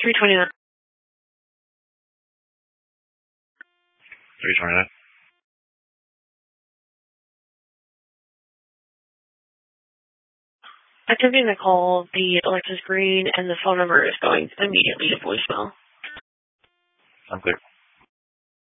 329. 329. Attempting to call the Alexis Green, and the phone number is going immediately to voicemail. I'm clear.